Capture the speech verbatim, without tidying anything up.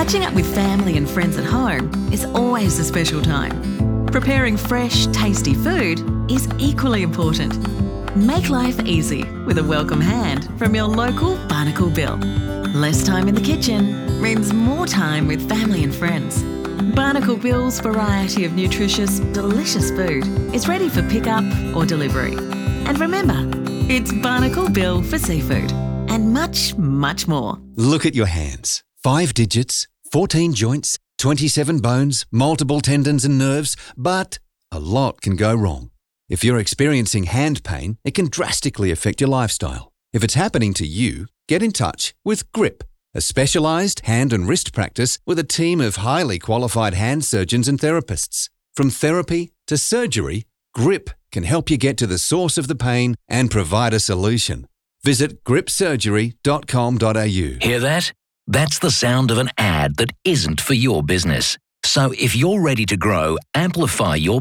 Catching up with family and friends at home is always a special time. Preparing fresh, tasty food is equally important. Make life easy with a welcome hand from your local Barnacle Bill. Less time in the kitchen means more time with family and friends. Barnacle Bill's variety of nutritious, delicious food is ready for pickup or delivery. And remember, it's Barnacle Bill for seafood and much, much more. Look at your hands. Five digits, fourteen joints, twenty-seven bones, multiple tendons and nerves, but a lot can go wrong. If you're experiencing hand pain, it can drastically affect your lifestyle. If it's happening to you, get in touch with Grip, a specialised hand and wrist practice with a team of highly qualified hand surgeons and therapists. From therapy to surgery, Grip can help you get to the source of the pain and provide a solution. Visit grip surgery dot com dot a u. Hear that? That's the sound of an ad that isn't for your business. So if you're ready to grow, amplify your